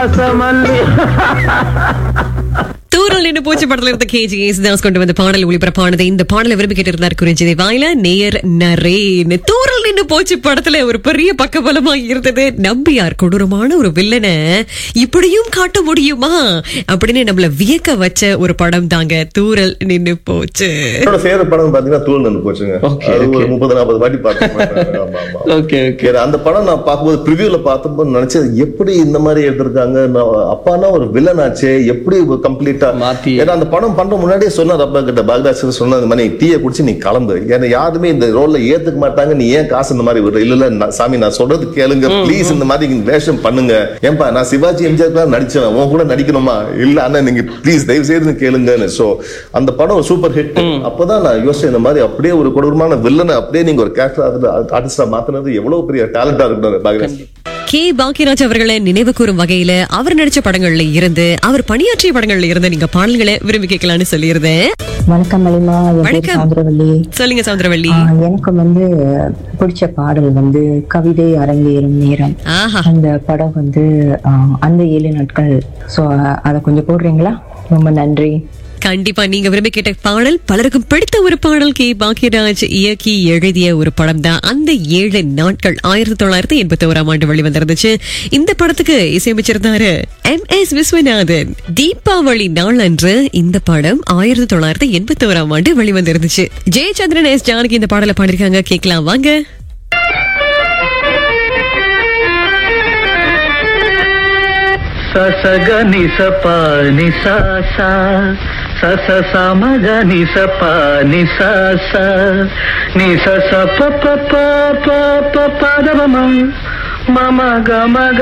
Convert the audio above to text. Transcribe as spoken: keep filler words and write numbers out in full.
தூரல் நின்று போச்சு படத்துல இருந்த கேஜி யேசுதாஸ் கொண்டு வந்த பாடல் ஒளிபரப்பானது. இந்த பாடலை விரும்பி கேட்டு இருந்தார் குறிஞ்சிதை வாயில நேயர் நரேன். தூரல் நின்று போச்சு படத்துல ஒரு பெரிய பக்கபலமா இருந்தது. நம்பியார் கொடூரமான ஒரு வில்லனை இப்படியும் காட்ட முடியுமா அப்படின்னு நம்மள வியக்க வச்ச ஒரு படம் தாங்க தூரல் நின்று போச்சு. சேர படம் பாத்தீங்கன்னா தூரல் நின்று போச்சுங்க. ஒரு முப்பது நாற்பது வாட்டி பார்த்தேன். அந்த படம் நான் பார்க்கும்போது ப்ரிவியூல பார்த்தப்போ நினைச்சது எப்படி இந்த மாதிரி எடுத்திருக்காங்க. அப்பானா ஒரு வில்லன் ஆச்சு, எப்படி கம்ப்ளீட் மாத்தி. ஏன்னா அந்த படம் பண்ற முன்னாடியே சொன்னார் அப்பா கிட்ட, பாக்தாஸ் சொன்னது மாதிரி டீயை குடிச்சு நீ கிளம்பு, ஏன்னா யாருமே இந்த ரோல்ல ஏத்துக்க மாட்டாங்க, நீ ஏன் காசு இந்த மாதிரி விடுற. இல்ல இல்ல சாமி நான் சொல்றது கேளுங்க பிளீஸ், இந்த மாதிரி வேஷம் பண்ணுங்க. ஏன்பா நான் சிவாஜி எம்ஜிஆர் நடிச்சேன், உன் கூட நடிக்கணுமா? இல்ல ஆனா நீங்க பிளீஸ் தயவு செய்து கேளுங்க. சோ அந்த படம் ஒரு சூப்பர் ஹிட். அப்பதான் நான் யோசிச்சேன் இந்த மாதிரி அப்படியே ஒரு கொடூரமான வில்லனை அப்படியே நீங்க ஒரு கேரக்டர் ஆர்டிஸ்டா மாத்தினது எவ்வளவு பெரிய டேலண்டா இருக்கு பாக்தாஸ். கே பாக்கியராஜ் அவர்களை நினைவு கூறும் வகையில அவர் நடிச்ச படங்கள்ல இருந்து, அவர் பணியாற்றிய படங்கள்ல இருந்து நீங்க பாடல்களை விரும்பி கேட்கலான்னு சொல்லியிருந்தேன். வணக்கம் மலிமா. சௌந்தரவல்லி. சொல்லுங்க சௌந்தரவல்லி. எனக்கு வந்து பிடிச்ச பாடல் வந்து கவிதை அரங்கேறும் நேரம். அந்த படம் வந்து அந்த ஏழு நாட்கள். சோ அத கொஞ்சம் போடுறீங்களா? ரொம்ப நன்றி. கண்டிப்பா. நீங்க விரும்பி கேட்ட பாடல் பலருக்கும் பிடித்த ஒரு பாடல். கே பாக்கியராஜ் இயக்கி எழுதிய ஒரு படம் தான் அந்த ஏழு நாட்கள். ஆயிரத்தி தொள்ளாயிரத்தி எண்பத்தி ஓராம் ஆண்டு வெளிவந்திருந்துச்சு. இந்த படத்துக்கு இசையமைச்சிருந்தாரு எம் எஸ் விஸ்வநாதன். தீபாவளி நாள் அன்று இந்த படம் ஆயிரத்தி தொள்ளாயிரத்தி எண்பத்தி ஓராம் ஆண்டு வெளிவந்திருந்துச்சு. ஜெயச்சந்திரன் எஸ் ஜானகி இந்த பாடலை பாடிருக்காங்க. கேட்கலாம் வாங்க. சசக நிசப நிசா சச சமக நிசப நிச நிச ப ப ப ப ப ப மம மம க மக